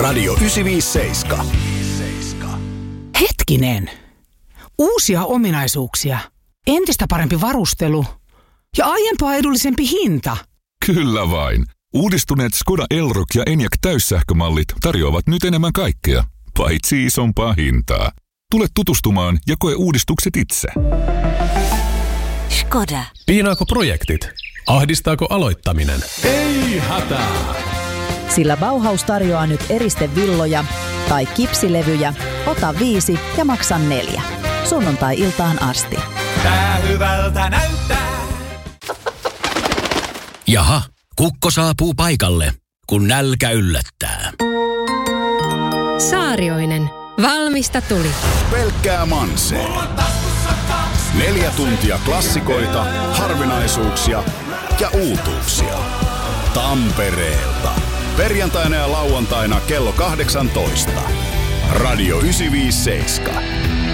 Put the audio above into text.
Radio 957. Hetkinen. Uusia ominaisuuksia, entistä parempi varustelu ja aiempaa edullisempi hinta. Kyllä vain. Uudistuneet Skoda Elroq ja Enyaq täyssähkömallit tarjoavat nyt enemmän kaikkea, paitsi isompaa hintaa. Tule tutustumaan ja koe uudistukset itse. Skoda. Piinaako projektit? Ahdistaako aloittaminen? Ei hätää! Sillä Bauhaus tarjoaa nyt eristevilloja tai kipsilevyjä. Ota 5 ja maksa 4. Sunnuntai-iltaan asti. Tää hyvältä näyttää! Jaha, kukko saapuu paikalle, kun nälkä yllättää. Saarioinen. Valmista tuli. Pelkkää mansee. 4 tuntia klassikoita, harvinaisuuksia ja uutuuksia. Tampereelta. Perjantaina ja lauantaina kello 18. Radio 957.